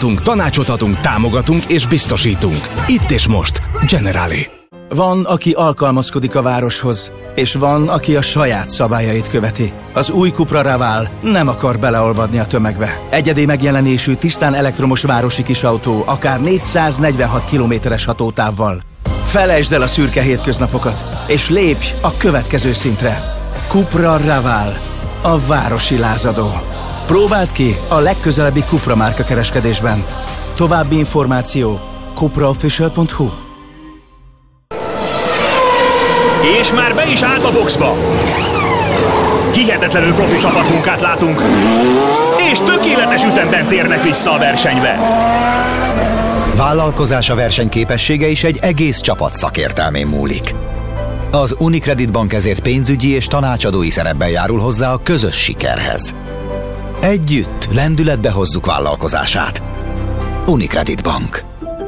kutatunk, tanácsot adunk, támogatunk és biztosítunk. Itt és most. Generali. Van, aki alkalmazkodik a városhoz, és van, aki a saját szabályait követi. Az új Cupra Raval nem akar beleolvadni a tömegbe. Egyedi megjelenésű, tisztán elektromos városi kisautó, akár 446 kilométeres hatótávval. Felejtsd el a szürke hétköznapokat, és lépj a következő szintre. Cupra Raval, a városi lázadó. Próbáld ki a legközelebbi Cupra márka kereskedésben. További információ cupraofficial.hu. És már be is állt a boxba. Hihetetlenül profi csapatmunkát látunk, és tökéletes ütemben térnek vissza a versenybe. Vállalkozása versenyképessége is egy egész csapat szakértelmén múlik. Az Unicredit Bank ezért pénzügyi és tanácsadói szerepben járul hozzá a közös sikerhez. Együtt lendületbe hozzuk vállalkozását. Unicredit Bank.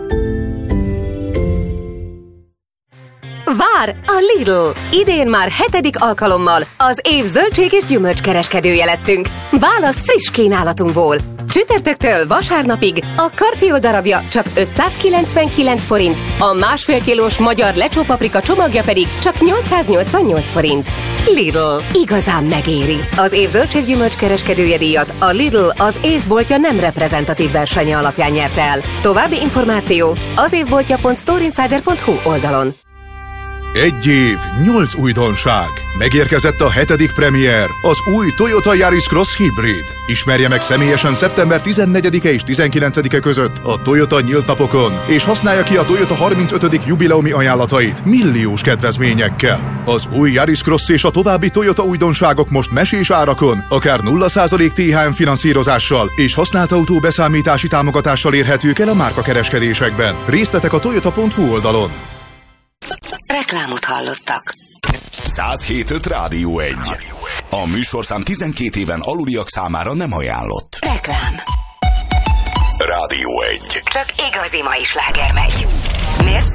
Vár a Lidl! Idén már 7. alkalommal az év zöldség és gyümölcskereskedője lettünk. Válasz friss kínálatunkból. Csütörtöktől vasárnapig a karfiol darabja csak 599 forint, a 1,5 kilós magyar lecsópaprika csomagja pedig csak 888 forint. Lidl. Igazán megéri. Az év zöldséggyümölcskereskedője díjat a Lidl az évboltja nem reprezentatív versenye alapján nyerte el. További információ az évboltja.storeinsider.hu oldalon. 1 év, 8 újdonság. Megérkezett a 7. premier, az új Toyota Yaris Cross Hybrid. Ismerje meg személyesen szeptember 14-e és 19-e között a Toyota nyílt napokon, és használja ki a Toyota 35. jubileumi ajánlatait milliós kedvezményekkel. Az új Yaris Cross és a további Toyota újdonságok most mesés árakon, akár 0% THM finanszírozással és használt autó beszámítási támogatással érhetők el a márkakereskedésekben. Részletek a toyota.hu oldalon. Reklámot hallottak. 107.5 Rádió 1. A műsorszám 12 éven aluliak számára nem ajánlott. Reklám. Rádió 1. Csak igazi mai sláger megy. Miért